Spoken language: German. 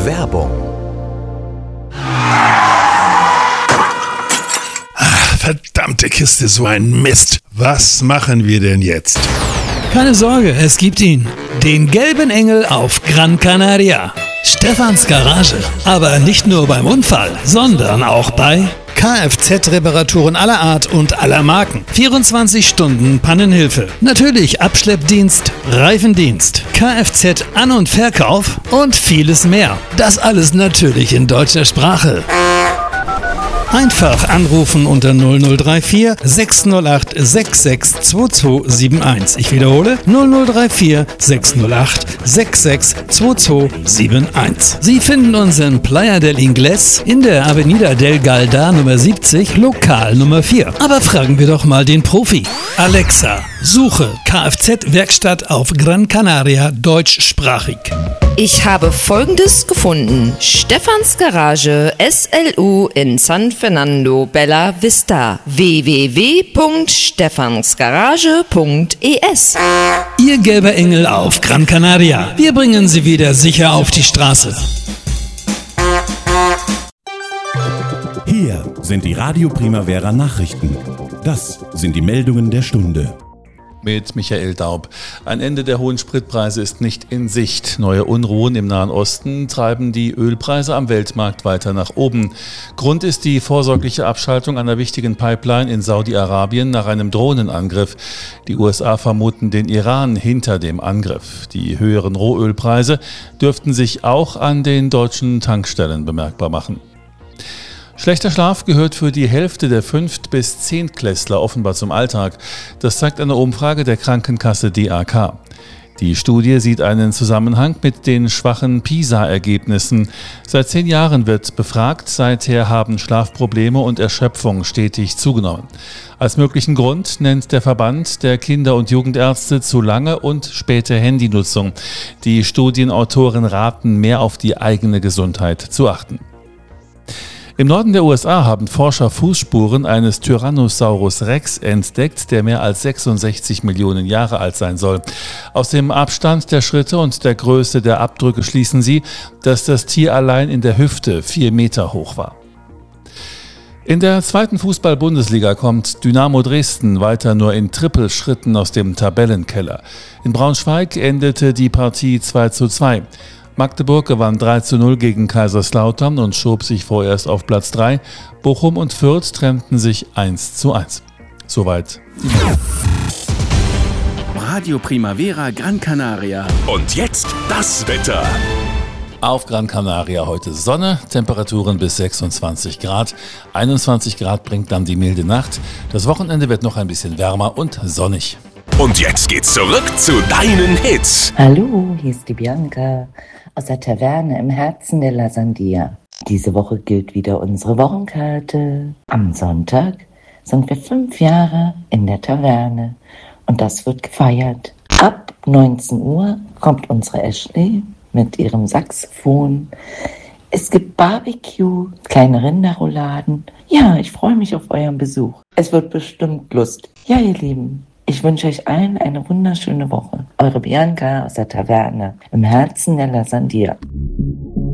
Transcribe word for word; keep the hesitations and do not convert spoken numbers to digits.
Werbung. Verdammte Kiste, so ein Mist. Was machen wir denn jetzt? Keine Sorge, es gibt ihn. Den gelben Engel auf Gran Canaria. Stefans Garage. Aber nicht nur beim Unfall, sondern auch bei Kfz-Reparaturen aller Art und aller Marken. vierundzwanzig Stunden Pannenhilfe. Natürlich Abschleppdienst, Reifendienst, Kfz-An- und Verkauf und vieles mehr. Das alles natürlich in deutscher Sprache. Einfach anrufen unter null null drei vier sechs null acht sechs sechs zwei zwei sieben eins. Ich wiederhole null null drei vier sechs null acht sechs sechs zwei zwei sieben eins. Sie finden uns in Playa del Ingles in der Avenida del Galda Nummer siebzig, Lokal Nummer vier. Aber fragen wir doch mal den Profi. Alexa, suche Kfz-Werkstatt auf Gran Canaria deutschsprachig. Ich habe Folgendes gefunden. Stefans Garage S L U in San Fernando Bella Vista. w w w punkt stefansgarage punkt e s. Ihr gelber Engel auf Gran Canaria. Wir bringen Sie wieder sicher auf die Straße. Hier sind die Radio Primavera Nachrichten. Das sind die Meldungen der Stunde. Mit Michael Daub. Ein Ende der hohen Spritpreise ist nicht in Sicht. Neue Unruhen im Nahen Osten treiben die Ölpreise am Weltmarkt weiter nach oben. Grund ist die vorsorgliche Abschaltung einer wichtigen Pipeline in Saudi-Arabien nach einem Drohnenangriff. Die U S A vermuten den Iran hinter dem Angriff. Die höheren Rohölpreise dürften sich auch an den deutschen Tankstellen bemerkbar machen. Schlechter Schlaf gehört für die Hälfte der Fünft- bis Zehntklässler offenbar zum Alltag. Das zeigt eine Umfrage der Krankenkasse D A K. Die Studie sieht einen Zusammenhang mit den schwachen PISA-Ergebnissen. Seit zehn Jahren wird befragt, seither haben Schlafprobleme und Erschöpfung stetig zugenommen. Als möglichen Grund nennt der Verband der Kinder- und Jugendärzte zu lange und späte Handynutzung. Die Studienautoren raten, mehr auf die eigene Gesundheit zu achten. Im Norden der U S A haben Forscher Fußspuren eines Tyrannosaurus Rex entdeckt, der mehr als sechsundsechzig Millionen Jahre alt sein soll. Aus dem Abstand der Schritte und der Größe der Abdrücke schließen sie, dass das Tier allein in der Hüfte vier Meter hoch war. In der zweiten Fußball-Bundesliga kommt Dynamo Dresden weiter nur in Trippelschritten aus dem Tabellenkeller. In Braunschweig endete die Partie zwei zu zwei. Magdeburg gewann drei zu null gegen Kaiserslautern und schob sich vorerst auf Platz drei. Bochum und Fürth trennten sich eins zu eins. Soweit die Meldung. Radio Primavera Gran Canaria. Und jetzt das Wetter. Auf Gran Canaria heute Sonne, Temperaturen bis sechsundzwanzig Grad. einundzwanzig Grad bringt dann die milde Nacht. Das Wochenende wird noch ein bisschen wärmer und sonnig. Und jetzt geht's zurück zu deinen Hits. Hallo, hier ist die Bianca aus der Taverne im Herzen der La Sandia. Diese Woche gilt wieder unsere Wochenkarte. Am Sonntag sind wir fünf Jahre in der Taverne und das wird gefeiert. Ab neunzehn Uhr kommt unsere Ashley mit ihrem Saxophon. Es gibt Barbecue, kleine Rinderrouladen. Ja, ich freue mich auf euren Besuch. Es wird bestimmt lustig. Ja, ihr Lieben. Ich wünsche euch allen eine wunderschöne Woche. Eure Bianca aus der Taverne im Herzen der La Sandia.